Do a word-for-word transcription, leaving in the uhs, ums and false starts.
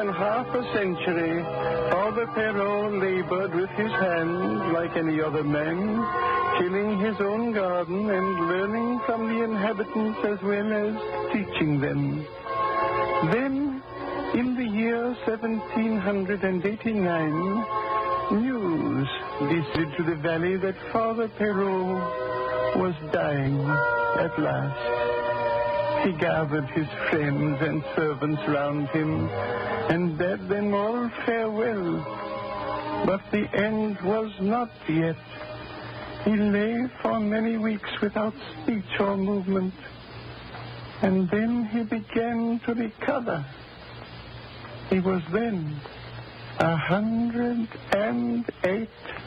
than half a century, Father Perrault labored with his hands like any other man, tilling his own garden and learning from the inhabitants as well as teaching them. Then, in the year seventeen eighty-nine, news descended to the valley that Father Perrault was dying at last. He gathered his friends and servants round him and bade them all farewell. But the end was not yet. He lay for many weeks without speech or movement, and then he began to recover. He was then a hundred and eight